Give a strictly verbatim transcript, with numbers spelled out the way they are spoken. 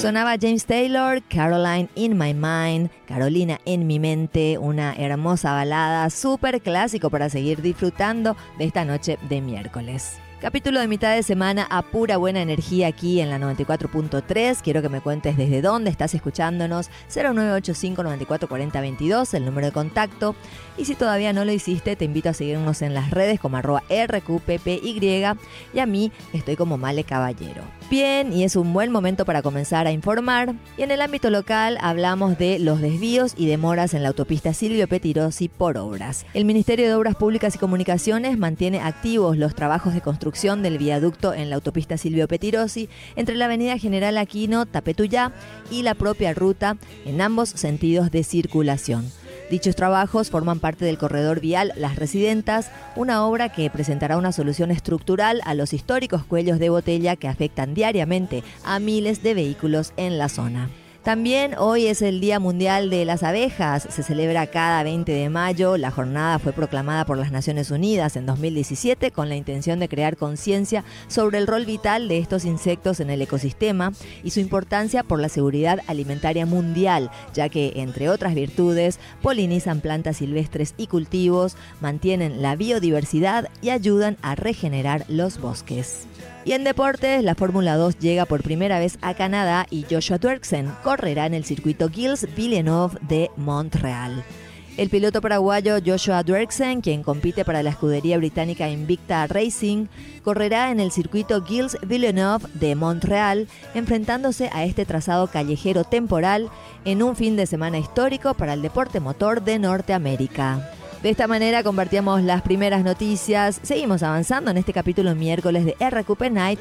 Sonaba James Taylor, Caroline in My Mind, Carolina en mi mente, una hermosa balada, súper clásico para seguir disfrutando de esta noche de miércoles. Capítulo de mitad de semana a pura buena energía aquí en la noventa y cuatro punto tres. Quiero que me cuentes desde dónde estás escuchándonos. cero nueve ocho cinco, nueve cuatro cuatro cero veintidós, el número de contacto. Y si todavía no lo hiciste, te invito a seguirnos en las redes como arroba R Q P P Y y a mí estoy como Male Caballero. Bien, y es un buen momento para comenzar a informar. Y en el ámbito local hablamos de los desvíos y demoras en la autopista Silvio Pettirossi por obras. El Ministerio de Obras Públicas y Comunicaciones mantiene activos los trabajos de construcción del viaducto en la autopista Silvio Pettirossi entre la avenida General Aquino, Tapetuyá y la propia ruta en ambos sentidos de circulación. Dichos trabajos forman parte del corredor vial Las Residentas, una obra que presentará una solución estructural a los históricos cuellos de botella que afectan diariamente a miles de vehículos en la zona. También hoy es el Día Mundial de las Abejas, se celebra cada veinte de mayo, la jornada fue proclamada por las Naciones Unidas en dos mil diecisiete con la intención de crear conciencia sobre el rol vital de estos insectos en el ecosistema y su importancia por la seguridad alimentaria mundial, ya que, entre otras virtudes, polinizan plantas silvestres y cultivos, mantienen la biodiversidad y ayudan a regenerar los bosques. Y en deportes, la Fórmula dos llega por primera vez a Canadá y Joshua Dwerksen correrá en el circuito Gilles Villeneuve de Montreal. El piloto paraguayo Joshua Dwerksen, quien compite para la escudería británica Invicta Racing, correrá en el circuito Gilles Villeneuve de Montreal, enfrentándose a este trazado callejero temporal en un fin de semana histórico para el deporte motor de Norteamérica. De esta manera compartíamos las primeras noticias. Seguimos avanzando en este capítulo miércoles de R Q P Night